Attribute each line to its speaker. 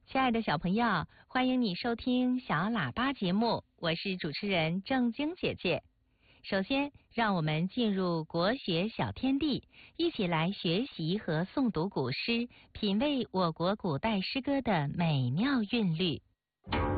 Speaker 1: 亲爱的小朋友，欢迎你收听小喇叭节目，我是主持人正晶姐姐。首先，让我们进入国学小天地，一起来学习和诵读古诗，品味我国古代诗歌的美妙韵律。